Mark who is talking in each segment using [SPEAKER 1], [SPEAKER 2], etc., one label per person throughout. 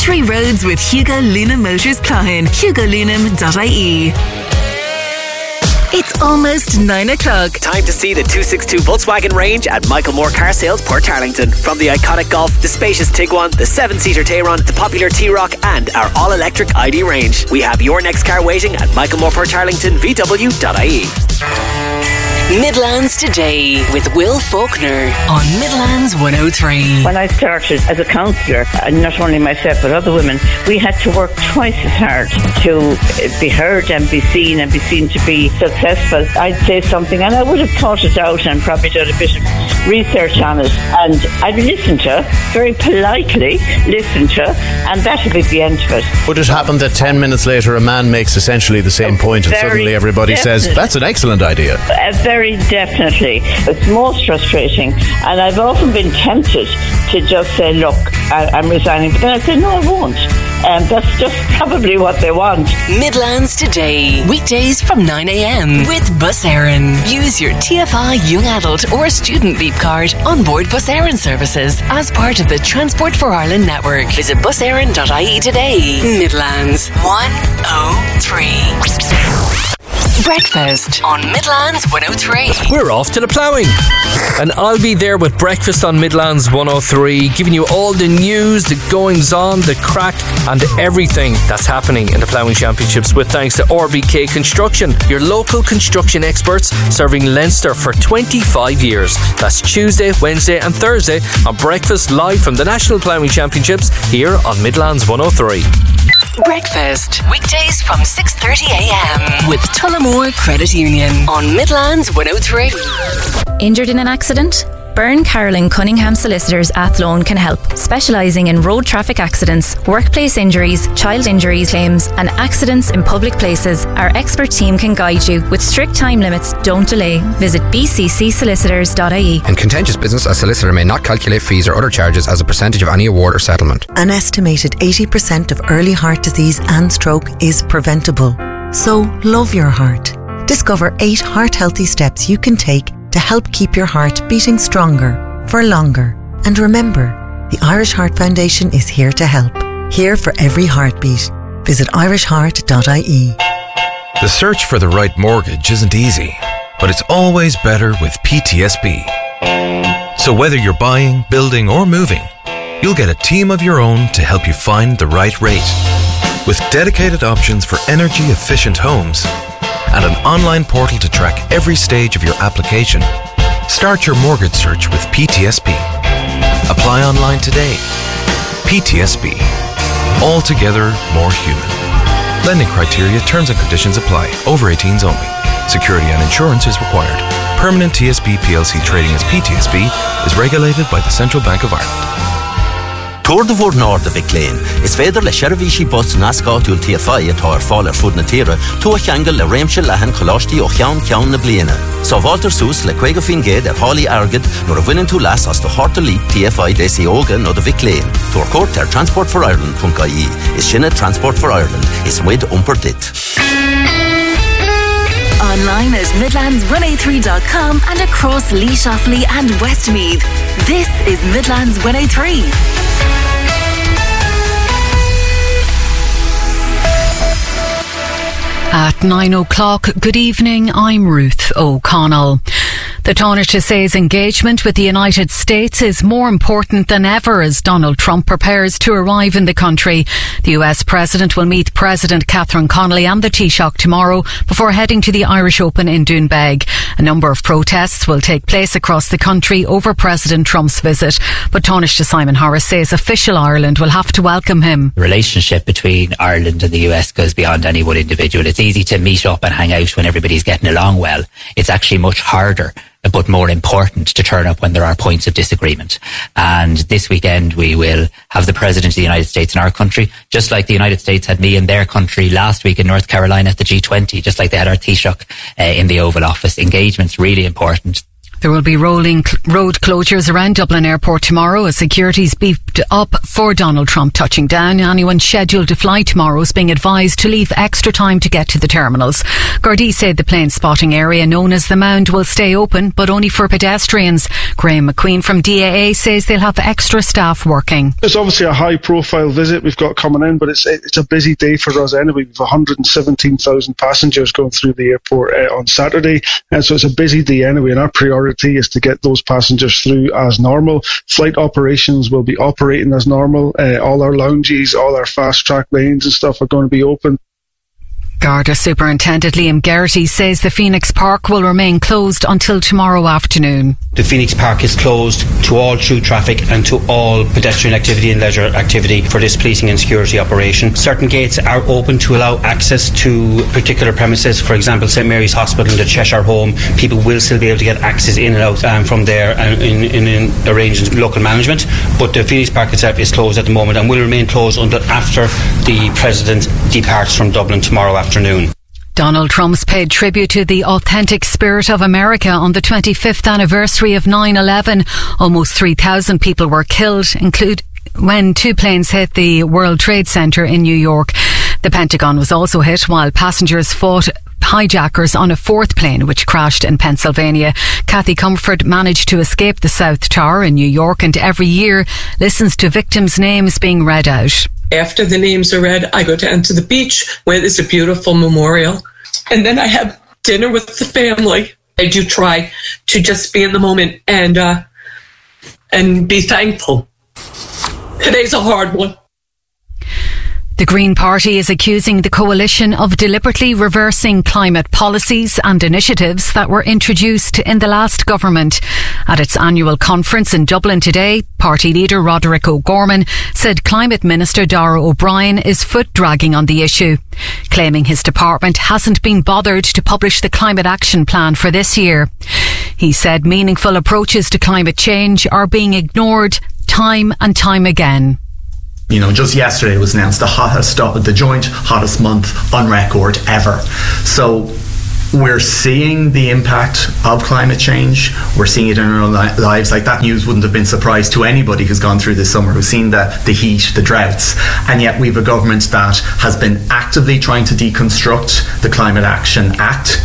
[SPEAKER 1] Country roads with Hugo Luna Motors Cloughan. HugoLunam.ie. It's almost 9 o'clock.
[SPEAKER 2] Time to see the 262 Volkswagen range at Michael Moore Car Sales, Portarlington. From the iconic Golf, the spacious Tiguan, the 7-seater Tayron, the popular T-Roc and our all-electric ID range. We have your next car waiting at Michael Moore Portarlington, VW.ie.
[SPEAKER 1] Midlands Today with Will Faulkner on Midlands 103.
[SPEAKER 3] When I started as a counsellor, not only myself but other women, we had to work twice as hard to be heard and be seen to be successful. I'd say something and I would have thought it out and probably done a bit of research on it, and I'd listen to, very politely listen to, and that would be the end of it.
[SPEAKER 4] Would it happen that 10 minutes later a man makes essentially the same point and suddenly everybody says, that's an excellent idea?
[SPEAKER 3] Very definitely. It's most frustrating, and I've often been tempted to just say, look, I'm resigning, but then I say, no, I won't. And that's just probably what they want.
[SPEAKER 1] Midlands Today, weekdays from 9 a.m. with Bus Éireann. Use your TFI Young Adult or Student Leap card on board Bus Éireann services as part of the Transport for Ireland network. Visit buséireann.ie today. Midlands 103. Breakfast on Midlands 103.
[SPEAKER 5] We're off to the ploughing, and I'll be there with Breakfast on Midlands 103, giving you all the news, the goings on, the crack and everything that's happening in the ploughing championships, with thanks to RBK Construction, your local construction experts serving Leinster for 25 years. That's Tuesday, Wednesday and Thursday on Breakfast, live from the National Ploughing Championships here on Midlands 103.
[SPEAKER 1] Breakfast, weekdays from 6:30 a.m. with Tullamore Credit Union on Midlands 103.
[SPEAKER 6] Injured in an accident? Byrne Carolyn Cunningham Solicitors Athlone can help, specialising in road traffic accidents, workplace injuries, child injuries claims and accidents in public places. Our expert team can guide you with strict time limits. Don't delay. Visit bccsolicitors.ie.
[SPEAKER 7] In contentious business, a solicitor may not calculate fees or other charges as a percentage of any award or settlement.
[SPEAKER 8] An estimated 80% of early heart disease and stroke is preventable. So love your heart. Discover 8 heart-healthy steps you can take to help keep your heart beating stronger for longer. And remember, the Irish Heart Foundation is here to help. Here for every heartbeat. Visit irishheart.ie.
[SPEAKER 9] The search for the right mortgage isn't easy, but it's always better with PTSB. So whether you're buying, building or moving, you'll get a team of your own to help you find the right rate. With dedicated options for energy-efficient homes and an online portal to track every stage of your application, start your mortgage search with PTSB. Apply online today. PTSB. Altogether more human. Lending criteria, terms and conditions apply. Over 18s only. Security and insurance is required. Permanent TSB PLC trading as PTSB is regulated by the Central Bank of Ireland.
[SPEAKER 10] Tour de Vor Nord of Icléin is féidir le Sheravishi bus nascáúil TFI atá fáil fud na tíre tú a cheangal le réimse lehan choláistí ó cheann na bliana. Sa bháltar sús le 50 géad hálaí agad nuair a bhaineann tú leas as do Harta Leap TFI désa óga nó do Icléin. Tuair cuairt Transport for Ireland.ie is sinna Transport for Ireland is muid umpar dit.
[SPEAKER 1] Online at midlands103.com and across Laois, Offaly and Westmeath. This is Midlands 103.
[SPEAKER 11] At 9 o'clock, good evening, I'm Ruth O'Connell. The Taoiseach says engagement with the United States is more important than ever as Donald Trump prepares to arrive in the country. The US President will meet President Catherine Connolly and the Taoiseach tomorrow before heading to the Irish Open in Doonbeg. A number of protests will take place across the country over President Trump's visit, but Taoiseach Simon Harris says official Ireland will have to welcome him.
[SPEAKER 12] The relationship between Ireland and the US goes beyond any one individual. It's easy to meet up and hang out when everybody's getting along well. It's actually much harder but more important to turn up when there are points of disagreement. And this weekend we will have the President of the United States in our country, just like the United States had me in their country last week in North Carolina at the G20, just like they had our Taoiseach in the Oval Office. Engagement's really important.
[SPEAKER 11] There will be rolling road closures around Dublin Airport tomorrow as security's beefed up for Donald Trump touching down. Anyone scheduled to fly tomorrow is being advised to leave extra time to get to the terminals. Gardaí said the plane spotting area known as the Mound will stay open, but only for pedestrians. Graham McQueen from DAA says they'll have extra staff working.
[SPEAKER 13] It's obviously a high-profile visit we've got coming in, but it's a busy day for us anyway. We've 117,000 passengers going through the airport on Saturday, and so it's a busy day anyway, and our priority is to get those passengers through as normal. Flight operations will be operating as normal. All our lounges, all our fast track lanes and stuff are going to be open.
[SPEAKER 11] Garda Superintendent Liam Geraghty says the Phoenix Park will remain closed until tomorrow afternoon.
[SPEAKER 14] The Phoenix Park is closed to all through traffic and to all pedestrian activity and leisure activity for this policing and security operation. Certain gates are open to allow access to particular premises. For example, St Mary's Hospital and the Cheshire Home. People will still be able to get access in and out from there in arranging with local management. But the Phoenix Park itself is closed at the moment and will remain closed until after the President departs from Dublin tomorrow afternoon.
[SPEAKER 11] Donald Trump's paid tribute to the authentic spirit of America on the 25th anniversary of 9/11. Almost 3,000 people were killed, when 2 planes hit the World Trade Center in New York. The Pentagon was also hit while passengers fought hijackers on a 4th plane which crashed in Pennsylvania. Kathy Comfort managed to escape the South Tower in New York and every year listens to victims' names being read out.
[SPEAKER 15] After the names are read, I go down to the beach where there's a beautiful memorial. And then I have dinner with the family. I do try to just be in the moment and be thankful. Today's a hard one.
[SPEAKER 11] The Green Party is accusing the coalition of deliberately reversing climate policies and initiatives that were introduced in the last government. At its annual conference in Dublin today, party leader Roderick O'Gorman said Climate Minister Dara O'Brien is foot-dragging on the issue, claiming his department hasn't been bothered to publish the climate action plan for this year. He said meaningful approaches to climate change are being ignored time and time again.
[SPEAKER 16] You know, just yesterday it was announced the joint hottest month on record ever. So we're seeing the impact of climate change. We're seeing it in our own lives. Like, that news wouldn't have been a surprise to anybody who's gone through this summer, who's seen the heat, the droughts. And yet we have a government that has been actively trying to deconstruct the Climate Action Act.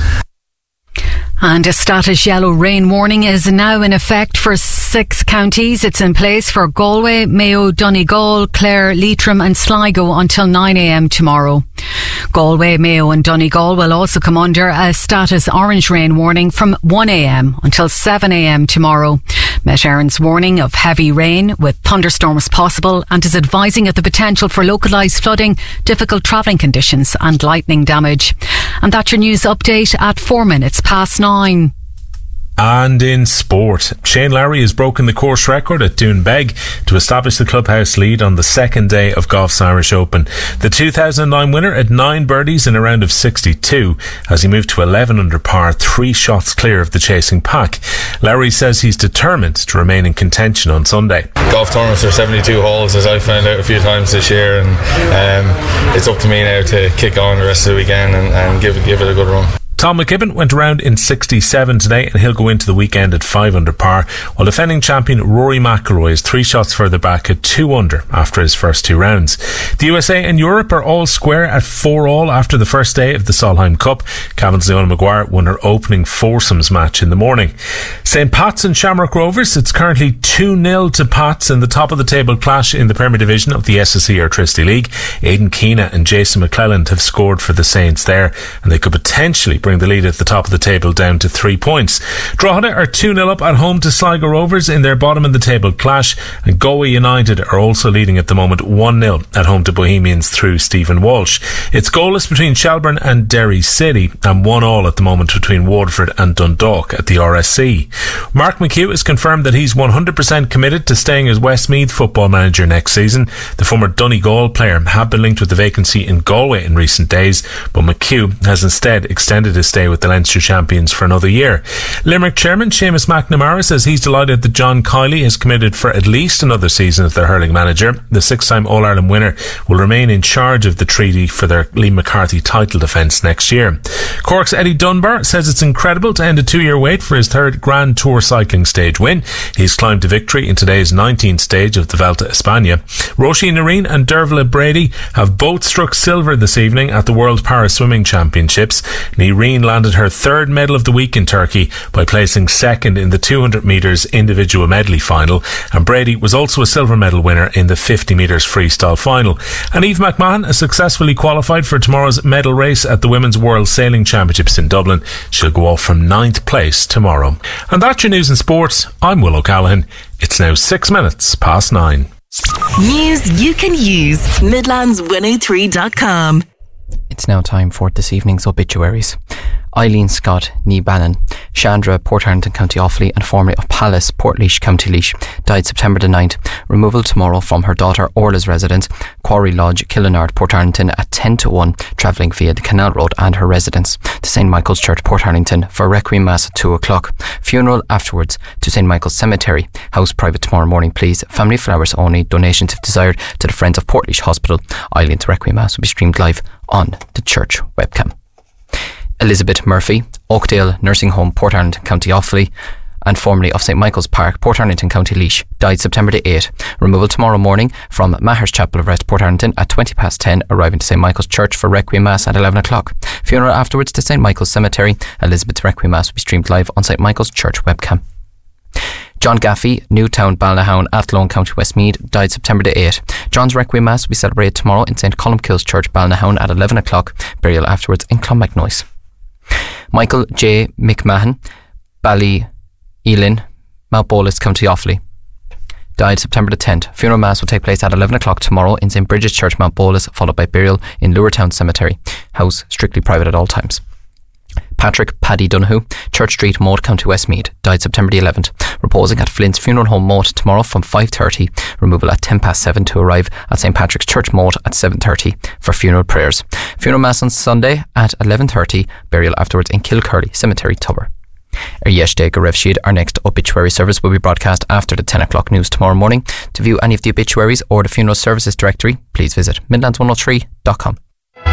[SPEAKER 11] And a status yellow rain warning is now in effect for 6 counties. It's in place for Galway, Mayo, Donegal, Clare, Leitrim and Sligo until 9 a.m. tomorrow. Galway, Mayo and Donegal will also come under a status orange rain warning from 1 a.m. until 7 a.m. tomorrow. Met Éireann's warning of heavy rain with thunderstorms possible and is advising of the potential for localised flooding, difficult travelling conditions and lightning damage. And that's your news update at 4 minutes past 9.
[SPEAKER 17] And in sport, Shane Lowry has broken the course record at Doonbeg to establish the clubhouse lead on the second day of golf's Irish Open. The 2009 winner had 9 birdies in a round of 62 as he moved to 11 under par, 3 shots clear of the chasing pack. Lowry says he's determined to remain in contention on Sunday.
[SPEAKER 18] Golf tournaments are 72 holes, as I found out a few times this year, and it's up to me now to kick on the rest of the weekend and give it a good run.
[SPEAKER 17] Tom McKibben went around in 67 today and he'll go into the weekend at 5 under par, while defending champion Rory McIlroy is 3 shots further back at 2 under after his first 2 rounds. The USA and Europe are all square at 4-all after the first day of the Solheim Cup. Cavan's Leona Maguire won her opening foursomes match in the morning. St Pat's and Shamrock Rovers, it's currently 2-0 to Pats in the top of the table clash in the Premier Division of the SSE Airtricity League. Aidan Keena and Jason McClelland have scored for the Saints there, and they could potentially bring the lead at the top of the table down to 3 points. Drogheda are 2-0 up at home to Sligo Rovers in their bottom of the table clash, and Galway United are also leading at the moment 1-0 at home to Bohemians through Stephen Walsh. It's goalless between Shelburne and Derry City, and 1-1 at the moment between Waterford and Dundalk at the RSC. Mark McHugh has confirmed that he's 100% committed to staying as Westmeath football manager next season. The former Donegal player had been linked with the vacancy in Galway in recent days, but McHugh has instead extended his to stay with the Leinster champions for another year. Limerick chairman Seamus McNamara says he's delighted that John Kiley has committed for at least another season as their hurling manager. The 6-time All-Ireland winner will remain in charge of the treaty for their Liam McCarthy title defence next year. Cork's Eddie Dunbar says it's incredible to end a 2-year wait for his third Grand Tour cycling stage win. He's climbed to victory in today's 19th stage of the Vuelta a España. Roisin Nareen and Dervla Brady have both struck silver this evening at the World Para Swimming Championships. Nareen landed her third medal of the week in Turkey by placing second in the 200 metres individual medley final, and Brady was also a silver medal winner in the 50 metres freestyle final. And Eve McMahon has successfully qualified for tomorrow's medal race at the Women's World Sailing Championships in Dublin. She'll go off from 9th place tomorrow. And that's your news and sports. I'm Will O'Callaghan. It's now 6 minutes past 9.
[SPEAKER 1] News you can use. Midlands103.com.
[SPEAKER 19] It's now time for this evening's obituaries. Eileen Scott, ní Bannon, Chandra, Portarlington, County Offaly, and formerly of Palace, Portlaoise, County Laois, died September the 9th. Removal tomorrow from her daughter Orla's residence, Quarry Lodge, Killinard, Portarlington, at 10 to 1, travelling via the Canal Road and her residence to St Michael's Church, Portarlington, for Requiem Mass at 2 o'clock. Funeral afterwards to St Michael's Cemetery. House private tomorrow morning, please. Family flowers only. Donations if desired to the Friends of Portlaoise Hospital. Eileen's Requiem Mass will be streamed live on the church webcam. Elizabeth Murphy, Oakdale Nursing Home, Portarlington, County Offaly, and formerly of St Michael's Park, Portarlington, County Laois, died September the 8th. Removal tomorrow morning from Maher's Chapel of Rest, Portarlington, at 20 past 10, arriving to St Michael's Church for Requiem Mass at 11 o'clock. Funeral afterwards to St Michael's Cemetery. Elizabeth's Requiem Mass will be streamed live on St Michael's Church webcam. John Gaffey, Newtown, Balnahown, Athlone, County Westmeath, died September the 8th. John's Requiem Mass will be celebrated tomorrow in St Columkille's Church, Balnahown, at 11 o'clock. Burial afterwards in Clonmacnoise. Michael J. McMahon, Ballyeelin, Mount Bolus, County Offaly, died September the 10th. Funeral Mass will take place at 11 o'clock tomorrow in St Bridget's Church, Mount Bolus, followed by burial in Lowertown Cemetery. House strictly private at all times. Patrick Paddy Donoghue, Church Street, Moat, County Westmeath, died September the 11th. Reposing at Flint's Funeral Home, Moat, tomorrow from 5:30. Removal at 10 past 7 to arrive at St Patrick's Church, Moat, at 7:30 for funeral prayers. Funeral Mass on Sunday at 11:30. Burial afterwards in Kilcurly Cemetery, Tubber. Yesterday, Garev Sheed, our next obituary service will be broadcast after the 10 o'clock news tomorrow morning. To view any of the obituaries or the funeral services directory, please visit midlands103.com.